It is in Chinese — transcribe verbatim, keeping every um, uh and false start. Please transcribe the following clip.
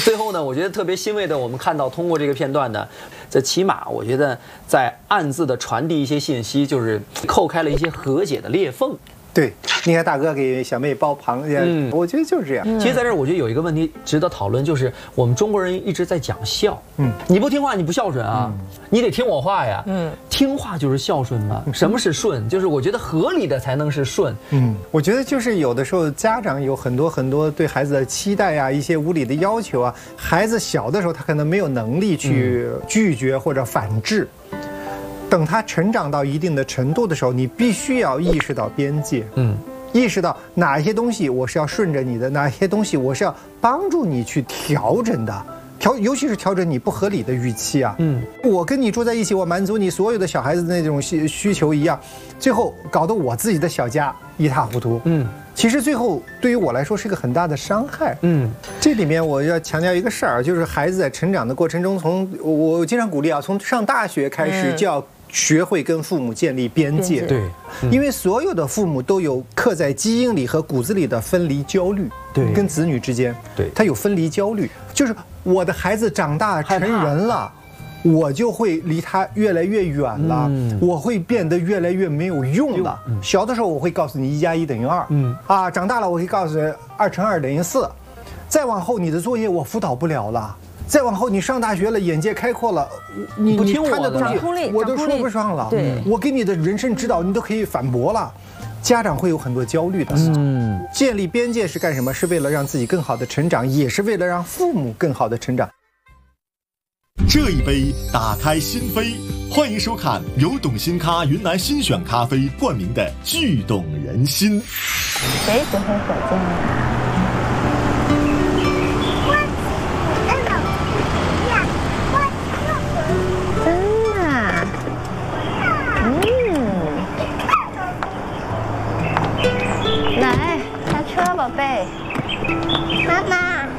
最后呢，我觉得特别欣慰的，我们看到通过这个片段呢，这起码我觉得在暗自的传递一些信息，就是扣开了一些和解的裂缝。 对，你看大哥给小妹剥螃蟹，嗯，我觉得就是这样。 其实在这儿，我觉得有一个问题值得讨论，就是我们中国人一直在讲孝，嗯，你不听话你不孝顺啊，嗯、你得听我话呀，嗯，听话就是孝顺嘛。什么是顺？就是我觉得合理的才能是顺。 嗯，我觉得就是有的时候家长有很多很多对孩子的期待呀、啊，一些无理的要求啊，孩子小的时候他可能没有能力去拒绝或者反制。等他成长到一定的程度的时候，你必须要意识到边界，嗯，意识到哪一些东西我是要顺着你的，哪一些东西我是要帮助你去调整的，调，尤其是调整你不合理的语气啊，嗯，我跟你住在一起，我满足你所有的小孩子的那种需需求一样，最后搞得我自己的小家一塌糊涂，嗯，其实最后对于我来说是一个很大的伤害，嗯，这里面我要强调一个事儿，就是孩子在成长的过程中，从我经常鼓励啊，从上大学开始就要学会跟父母建立边界，对，因为所有的父母都有刻在基因里和骨子里的分离焦虑，对，跟子女之间，对，他有分离焦虑，就是我的孩子长大成人了，我就会离他越来越远了，嗯、我会变得越来越没有用了。嗯、小的时候我会告诉你一加一等于二，嗯，啊，长大了我会告诉你二乘二等于四，再往后你的作业我辅导不了了。再往后，你上大学了，眼界开阔了，你不听我的东西，我都说不上了。对，我给你的人生指导，你都可以反驳了。家长会有很多焦虑的。嗯，建立边界是干什么？是为了让自己更好的成长，也是为了让父母更好的成长。 这一杯打开心扉，欢迎收看由董新咖云南新选咖啡冠名的《聚懂人心》。 谁喜欢火箭呀？ 宝贝， 妈妈，